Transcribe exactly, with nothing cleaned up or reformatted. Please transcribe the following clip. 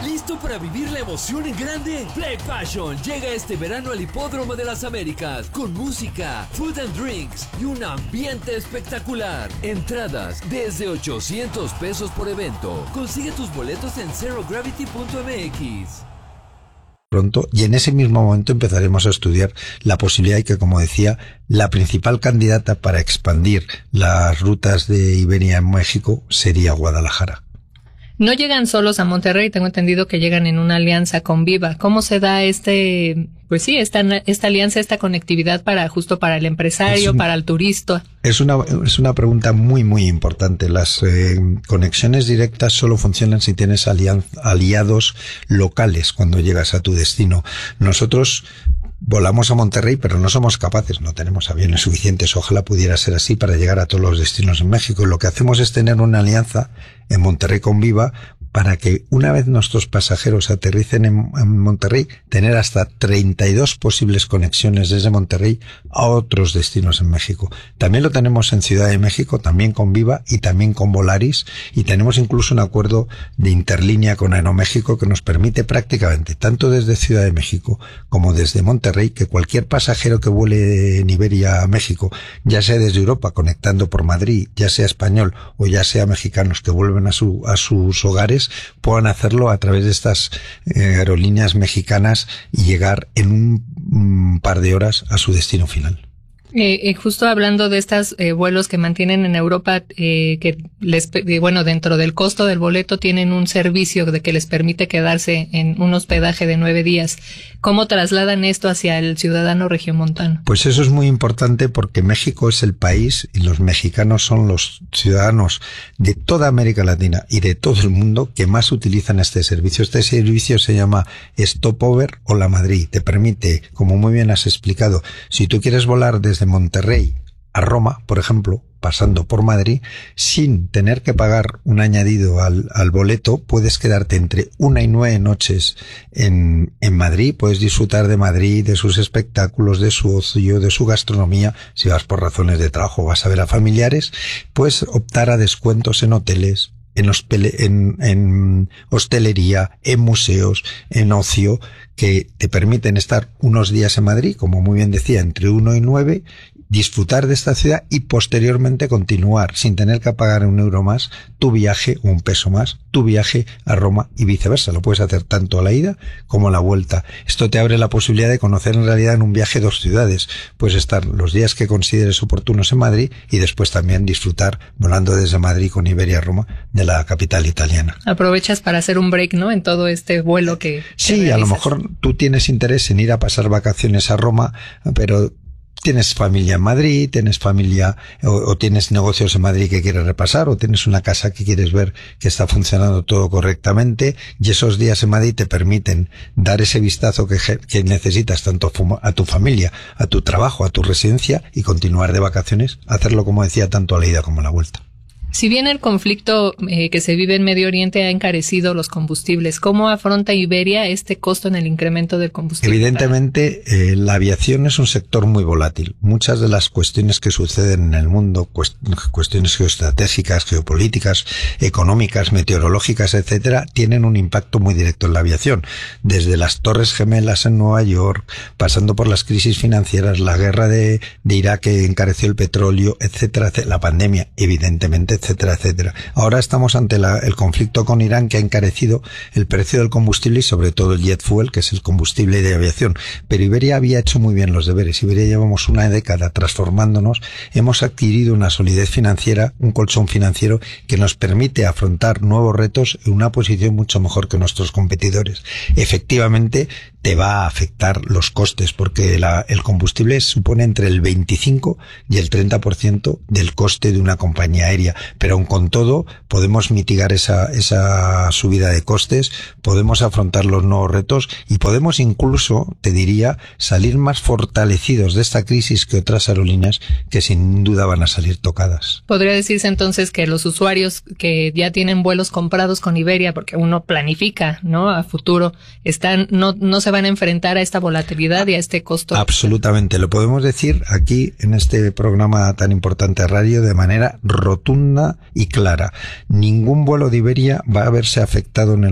¿Listo para vivir la emoción en grande? Play Passion llega este verano al Hipódromo de las Américas con música, food and drinks y un ambiente espectacular. Entradas desde ochocientos pesos por evento. Consigue tus boletos en zero gravity punto m x. Pronto, y en ese mismo momento empezaremos a estudiar la posibilidad y que, como decía, la principal candidata para expandir las rutas de Iberia en México sería Guadalajara. No llegan solos a Monterrey, tengo entendido que llegan en una alianza con Viva. ¿Cómo se da este, pues sí, esta, esta alianza, esta conectividad para justo para el empresario, un, para el turista? Es una, es una pregunta muy, muy importante. Las eh, conexiones directas solo funcionan si tienes alian, aliados locales cuando llegas a tu destino. Nosotros volamos a Monterrey, pero no somos capaces, no tenemos aviones suficientes. Ojalá pudiera ser así para llegar a todos los destinos en México. Lo que hacemos es tener una alianza en Monterrey con Viva para que una vez nuestros pasajeros aterricen en, en Monterrey, tener hasta treinta y dos posibles conexiones desde Monterrey a otros destinos en México. También lo tenemos en Ciudad de México, también con Viva y también con Volaris, y tenemos incluso un acuerdo de interlínea con Aeroméxico que nos permite prácticamente, tanto desde Ciudad de México como desde Monterrey, que cualquier pasajero que vuele en Iberia a México, ya sea desde Europa conectando por Madrid, ya sea español o ya sea mexicanos que vuelven a, su, a sus hogares, puedan hacerlo a través de estas eh, aerolíneas mexicanas y llegar en un, un par de horas a su destino final. Eh, eh, justo hablando de estos eh, vuelos que mantienen en Europa, eh, que les, eh, bueno, dentro del costo del boleto tienen un servicio de que les permite quedarse en un hospedaje de nueve días. ¿Cómo trasladan esto hacia el ciudadano regiomontano? Pues eso es muy importante porque México es el país y los mexicanos son los ciudadanos de toda América Latina y de todo el mundo que más utilizan este servicio. Este servicio se llama Stopover o La Madrid. Te permite, como muy bien has explicado, si tú quieres volar desde Monterrey a Roma, por ejemplo, pasando por Madrid, sin tener que pagar un añadido al, al boleto, puedes quedarte entre una y nueve noches en, en Madrid, puedes disfrutar de Madrid, de sus espectáculos, de su ocio, de su gastronomía. Si vas por razones de trabajo, vas a ver a familiares, puedes optar a descuentos en hoteles, en, hospele, en, en hostelería, en museos, en ocio, que te permiten estar unos días en Madrid, como muy bien decía, entre uno y nueve, disfrutar de esta ciudad y posteriormente continuar sin tener que pagar un euro más tu viaje, o un peso más, tu viaje a Roma y viceversa. Lo puedes hacer tanto a la ida como a la vuelta. Esto te abre la posibilidad de conocer en realidad en un viaje dos ciudades. Puedes estar los días que consideres oportunos en Madrid y después también disfrutar volando desde Madrid con Iberia a Roma de la capital italiana. Aprovechas para hacer un break, ¿no? En todo este vuelo que... Sí, que a lo mejor tú tienes interés en ir a pasar vacaciones a Roma, pero tienes familia en Madrid, tienes familia o, o tienes negocios en Madrid que quieres repasar, o tienes una casa que quieres ver que está funcionando todo correctamente, y esos días en Madrid te permiten dar ese vistazo que, que necesitas tanto a tu familia, a tu trabajo, a tu residencia, y continuar de vacaciones, hacerlo, como decía, tanto a la ida como a la vuelta. Si bien el conflicto eh, que se vive en Medio Oriente ha encarecido los combustibles, ¿cómo afronta Iberia este costo en el incremento del combustible? Evidentemente, eh, la aviación es un sector muy volátil. Muchas de las cuestiones que suceden en el mundo, cuest- cuestiones geoestratégicas, geopolíticas, económicas, meteorológicas, etcétera, tienen un impacto muy directo en la aviación. Desde las Torres Gemelas en Nueva York, pasando por las crisis financieras, la guerra de, de Irak que encareció el petróleo, etcétera, etcétera, la pandemia, evidentemente, etcétera, etcétera. Ahora estamos ante la, el conflicto con Irán, que ha encarecido el precio del combustible y sobre todo el jet fuel, que es el combustible de aviación. Pero Iberia había hecho muy bien los deberes. Iberia llevamos una década transformándonos, hemos adquirido una solidez financiera, un colchón financiero que nos permite afrontar nuevos retos en una posición mucho mejor que nuestros competidores. Efectivamente, te va a afectar los costes, porque la, el combustible supone entre el veinticinco y el treinta por ciento del coste de una compañía aérea, pero aun con todo podemos mitigar esa, esa subida de costes, podemos afrontar los nuevos retos y podemos incluso, te diría, salir más fortalecidos de esta crisis que otras aerolíneas que sin duda van a salir tocadas. Podría decirse entonces que los usuarios que ya tienen vuelos comprados con Iberia, porque uno planifica, ¿no?, a futuro, están, no, no se van a enfrentar a esta volatilidad y a este costo. Absolutamente, lo podemos decir aquí en este programa tan importante radio de manera rotunda y clara. Ningún vuelo de Iberia va a verse afectado en el